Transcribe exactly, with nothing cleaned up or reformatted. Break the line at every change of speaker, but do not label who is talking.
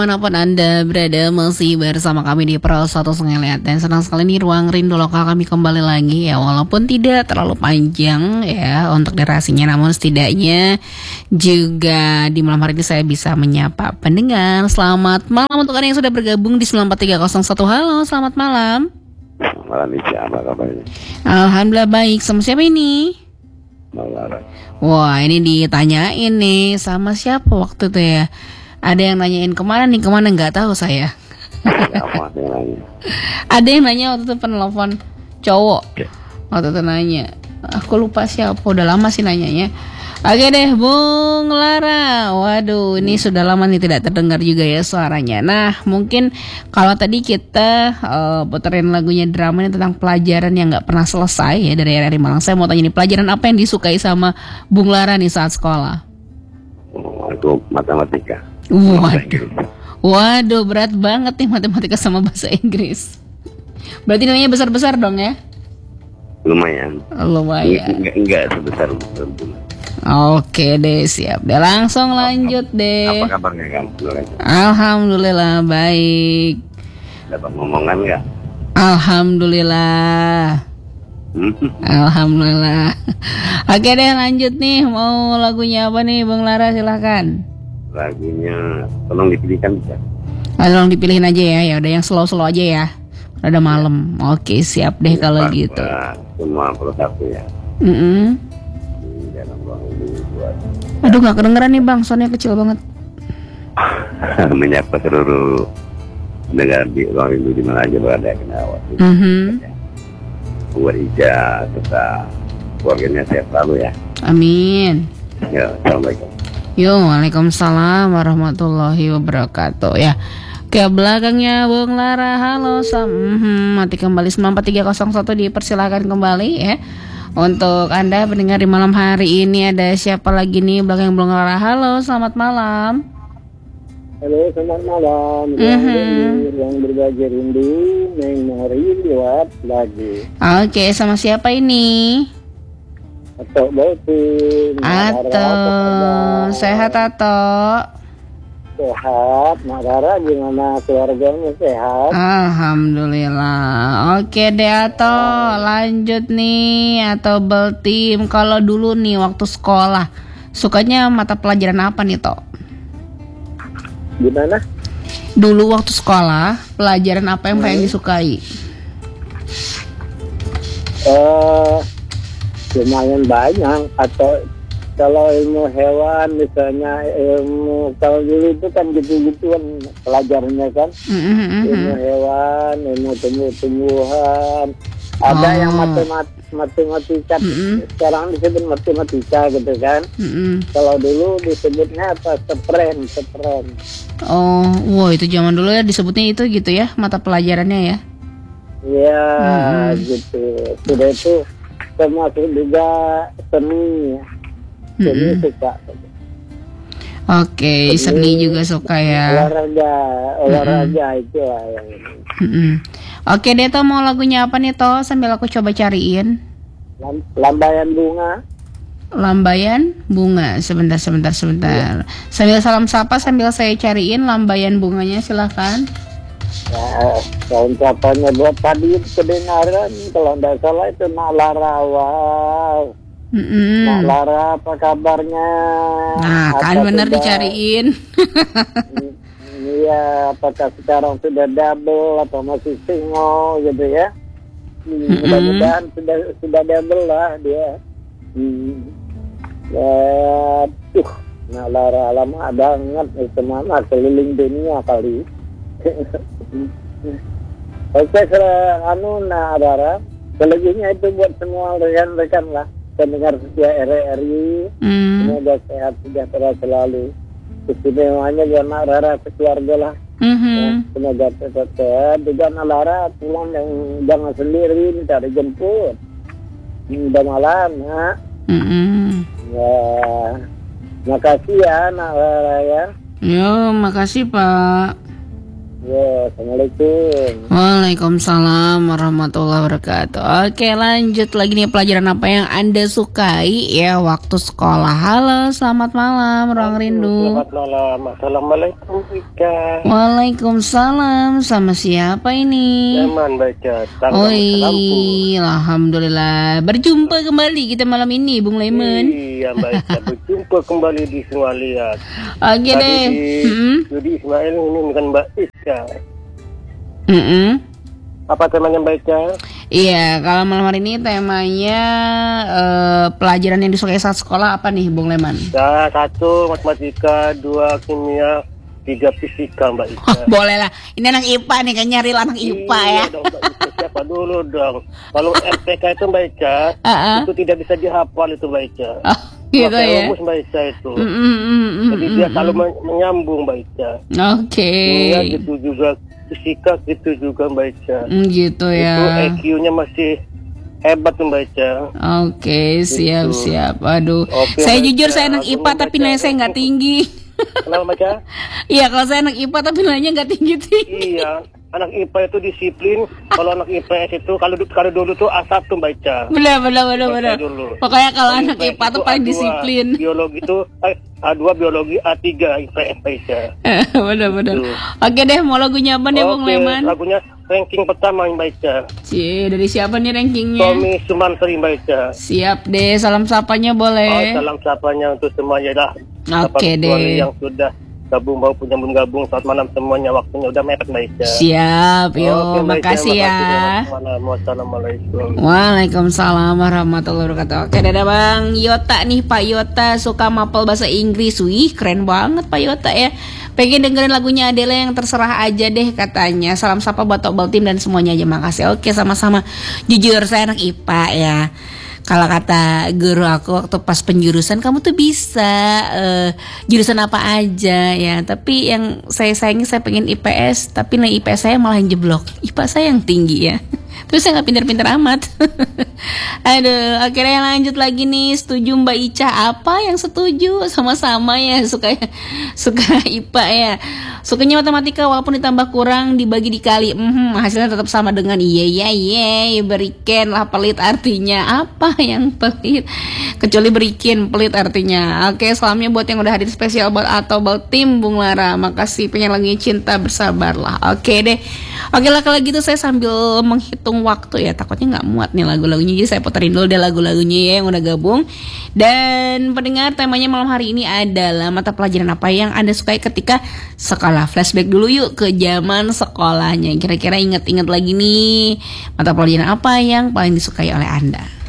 Manapun Anda berada, masih bersama kami di Pro satu Ngeliat. Dan senang sekali nih Ruang Rindu Lokal kami kembali lagi ya. Walaupun tidak terlalu panjang ya untuk durasinya, namun setidaknya juga di malam hari ini saya bisa menyapa pendengar. Selamat malam untuk Anda yang sudah bergabung di sembilan empat tiga nol satu. Halo, selamat malam.
Malam ini apa kabarnya?
Alhamdulillah baik. Sama siapa ini?
Malam.
Wah, ini ditanyain nih sama siapa waktu itu ya? Ada yang nanyain kemana nih, kemana nggak tahu saya.
Siapa yang nanya?
Ada yang nanya waktu itu penelpon cowok.
Oke.
Waktu itu nanya, aku lupa siapa, udah lama sih nanyanya. Oke deh, Bung Lara. Waduh, ini sudah lama nih tidak terdengar juga ya suaranya. Nah, mungkin kalau tadi kita uh, puterin lagunya drama ini tentang pelajaran yang nggak pernah selesai ya dari R R I Malang. Saya mau tanya nih, pelajaran apa yang disukai sama Bung Lara nih saat sekolah?
Oh, itu matematika.
Waduh, waduh berat banget nih matematika sama bahasa Inggris. Berarti nilainya besar-besar dong ya?
Lumayan.
Lumayan.
Enggak, enggak sebesar besar dulu.
Oke deh, siap deh, langsung lanjut deh.
Apa kabarnya kamu?
Alhamdulillah baik.
Dapat ngomongan nggak?
Alhamdulillah.
Hmm?
Alhamdulillah. Oke deh, lanjut nih. Mau lagunya apa nih Bung Lara, silahkan.
Lagunya tolong dipilihkan bisa.
Ah, tolong dipilihin aja ya. Ya udah yang slow-slow aja ya. Ada malam. Oke, siap deh kalau
Bahwa
gitu.
Semua pro satu ya.
Mm-mm.
Di dalam ruang ini buat
Aduh, nggak kedengeran nih Bang, soundnya kecil banget.
menyapa seluruh negara di ruang itu di mana aja berada kena awal.
Mhm.
Buat Ija serta keluarganya sehat selalu ya.
Amin.
Ya, assalamualaikum.
Yo, waalaikumsalam warahmatullahi wabarakatuh ya. Ke belakangnya Bung Lara, halo Sam. Hmm, mati kembali sembilan empat tiga nol satu, dipersilakan kembali ya. Untuk Anda pendengar di malam hari ini ada siapa lagi nih belakang Bung Lara? Halo, selamat malam.
Halo, selamat malam.
Mhm.
Yang berbagi rindu, memori lewat lagu.
Oke, sama siapa ini?
Atau Bauti.
Atau sehat atau?
Sehat. Mak Rara gimana, keluarganya sehat?
Alhamdulillah. Oke deh, atau lanjut nih, atau Beltim. Kalau dulu nih waktu sekolah, sukanya mata pelajaran apa nih Tok?
Gimana?
Dulu waktu sekolah, pelajaran apa yang paling disukai?
Eh, lumayan banyak. Atau kalau ilmu hewan misalnya, ilmu kalau dulu itu kan gitu-gituan pelajarannya kan.
Mm-hmm.
Ilmu hewan, ilmu tumbuh-tumbuhan. Ada
Oh.
yang matematik, matematika,
Mm-mm.
sekarang disebut matematika gitu kan.
Mm-mm.
Kalau dulu disebutnya apa? Sepren, sepren.
Oh, wow, itu zaman dulu ya disebutnya itu gitu ya, mata pelajarannya ya.
Ya,
Mm-mm.
gitu. Sudah itu termasuk juga seni. Seni
Mm-mm.
suka.
Oke, seni juga suka ya.
Olahraga, olahraga itu lah yang ini.
Mm-mm. Oke deh, Toh, mau lagunya apa nih Toh? Sambil aku coba cariin.
Lam- Lambaian bunga.
Lambaian bunga. Sebentar, sebentar, sebentar. Sambil salam sapa, sambil saya cariin lambaian bunganya, silahkan.
Ya, tahun kapannya buat tadi kedengaran kalau tidak salah itu Nak Lara. Wow.
Mm-mm.
Nak Lara, apa kabarnya?
Nah, kan
Apa
bener
sudah-
dicariin.
Iya, apakah sekarang sudah double atau masih single gitu ya? Hmm,
Mm-mm.
mudah-mudahan sudah sudah double lah dia. Hmm. Ya, tuh, Nak Lara lama banget itu mana keliling dunia kali. Oke, serah anu Nak Lara, selebihnya itu buat semua rekan-rekan lah, pendengar setia R R I.
Mm.
Semoga sehat sejahtera selalu. Istimewanya buat Nak Rara sekeluarga lah.
Mhm.
Ya, semoga tetap sehat. Juga Nak Rara pulang yang jangan sendiri, minta dijemput. Hmm, Udah malam, Nak.
Mm-mm.
Ya, makasih ya Nak Rara ya.
Yo, makasih Pak.
Ya, Assalamualaikum.
Waalaikumsalam warahmatullahi wabarakatuh. Oke, lanjut lagi nih, pelajaran apa yang Anda sukai ya waktu sekolah. Halo, selamat malam Ruang Rindu.
Selamat malam. Assalamualaikum Ika.
Waalaikumsalam. Sama siapa ini?
Nyaman baca.
Oi, alhamdulillah. Berjumpa kembali kita malam ini, Bung Lemon.
Iya, baca. Berjumpa kembali di semua lihat.
Oke deh. Hmm?
Jadi Ismail ini bukan Mbak Iska.
Mm-mm.
Apa temanya baca?
Iya, kalau malam hari ini temanya eh, pelajaran yang disukai saat sekolah apa nih, Bung Leman?
Ya, satu matematika, dua kimia, tiga fisika Mbak Ica.
Oh, boleh lah. Ini anak I P A nih, kayaknya real anak I P A
Iya
ya.
dong, Mbak Ica. Siapa dulu dong? Kalau M P K itu Mbak Ica,
Uh-uh.
itu tidak bisa dihafal itu Mbak Ica.
Oh, gitu
Pakai
ya.
rumus Mbak Ica itu.
Mm, mm, mm, mm,
Jadi
mm,
dia
mm.
selalu men- menyambung Mbak Ica.
Oke.
Kimia gitu juga, fisika gitu juga Mbak Ica.
Mm, gitu
Itu
ya.
E Q-nya masih hebat tuh Mbak Ica.
Oke, siap
Gitu.
siap. Aduh,
Oke,
saya
Mbak
jujur
Ica.
saya anak I P A
Aku
tapi
baca.
nilai saya nggak tinggi.
Kenapa Mbak Ica?
Iya, kalau saya anak I P A tapi nilainya nggak tinggi tinggi.
Iya, anak I P A itu disiplin. Kalau anak I P S itu kalau du- kalau dulu tuh A satu Mbak Ica.
Benar benar benar
Baca
benar.
dulu.
Pokoknya kalau
Kalau
anak I P A
itu
tuh paling
A dua,
disiplin.
Biologi itu eh, A dua biologi, A tiga I P S Mbak Ica.
benar benar.
Gitu.
Oke deh, mau lagunya apa nih, Bung
Oke,
Leman?
lagunya ranking pertama Mbak Ica.
Cie, dari siapa nih rankingnya?
Tommy Sumantri Mbak Ica.
Siap deh, salam sapanya
Oh,
boleh.
salam sapanya untuk semuanya dah.
Oke
Bapak
deh.
keluarga yang sudah gabung maupun yang belum gabung, selamat malam semuanya, waktunya udah mepet Mbak Ica.
Siap, yo,
Oke, Mbak Ica,
makasih ya.
Selamat malam. Wassalamualaikum.
Waalaikumsalam warahmatullahi wabarakatuh. Oke, dadah Bang Yota nih, Pak Yota suka mapel bahasa Inggris. Wih, keren banget Pak Yota ya. Pengen dengerin lagunya Adele yang terserah aja deh katanya. Salam sapa buat Tobal Tim dan semuanya aja, makasih. Oke, sama-sama. Jujur saya anak I P A ya. Kalau kata guru aku waktu pas penjurusan, kamu tuh bisa uh, jurusan apa aja ya. Tapi yang saya sayangi, saya pengen I P S, tapi nilai I P S saya malah yang jeblok. I P A saya yang tinggi ya. Terus saya nggak pintar-pintar amat. Aduh, akhirnya lanjut lagi nih. Setuju Mbak Ica apa yang setuju? Sama-sama ya, suka suka I P A ya. Sukanya matematika walaupun ditambah kurang dibagi dikali, hmm, hasilnya tetap sama dengan iya iya iya. Berikan lah pelit artinya apa yang pelit? Kecuali berikin pelit artinya. Oke, salamnya buat yang udah hadir spesial buat atau buat tim Bung Lara. Makasih, pengen lagi cinta bersabarlah. Oke deh. Oke lah kalau gitu saya sambil menghitung waktu ya, takutnya nggak muat nih lagu-lagunya, jadi saya puterin dulu deh lagu-lagunya ya yang udah gabung. Dan pendengar, temanya malam hari ini adalah mata pelajaran apa yang Anda sukai ketika sekolah. Flashback dulu yuk ke zaman sekolahnya. Kira-kira inget-inget lagi nih mata pelajaran apa yang paling disukai oleh Anda.